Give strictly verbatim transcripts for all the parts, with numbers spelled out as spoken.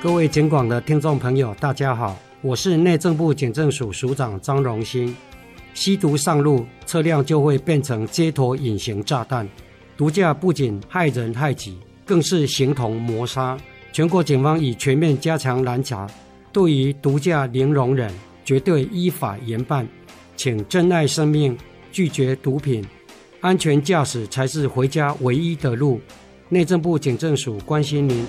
各位警广的听众朋友大家好，我是内政部警政署署长张荣兴。吸毒上路，车辆就会变成街头隐形炸弹。毒驾不仅害人害己，更是形同谋杀。全国警方已全面加强拦查，对于毒驾零容忍，绝对依法严办。请珍爱生命，拒绝毒品，安全驾驶才是回家唯一的路。内政部警政署关心您。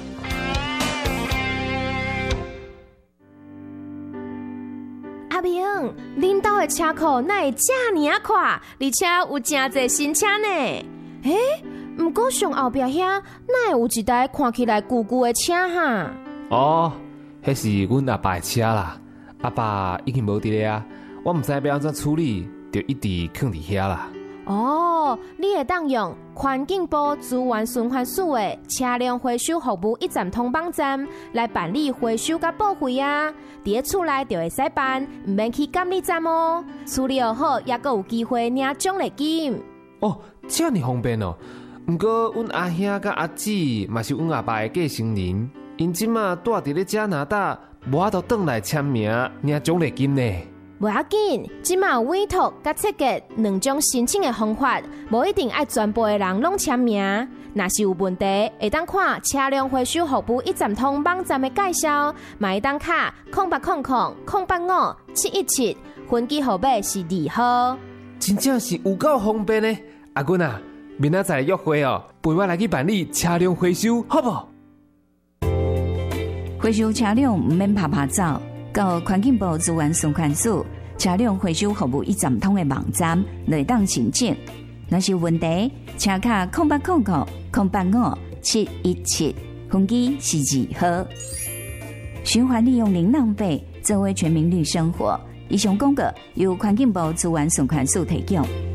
阿明，恁兜的车库哪会这么啊快，而且有真侪新车呢？诶，不过上后壁遐哪会有一台看起来旧旧的车哈？ 哦，迄是阮阿爸的车啦，阿爸已经无伫咧啊，我毋知要安怎处理，就一直放伫遐啦。 哦，你会当用环境部资源循环署的车辆回收服务一站通网站来办理回收甲报废啊！伫咧厝内就会使办，唔免去监理站哦。处理好，也阁有机会领奖励金。 哦，这么方便哦！毋过阮阿兄甲阿姊嘛是阮阿爸的继承人，因即马住伫咧加拿大，无法度转来签名领奖励金呢。 无要紧，即马有委托甲设计两种申请的方法，无一定爱全部的人拢签名。若是有问题，会当看车辆回收服务一站通网站的介绍，嘛会当卡空八空空空八五七一七，分机号码是二号。 真正是有够方便呢！阿君啊，明仔载约会哦，陪我来去办理车辆回收，好不？ 回收车辆唔免拍拍照。到环境部资源循环署车辆回收服务一站通的网站来当申请。若是有问题，请卡空八空空空八五七一七，分机是二号。循环利用零浪费，作为全民绿生活。以上广告由环境部资源循环署提供。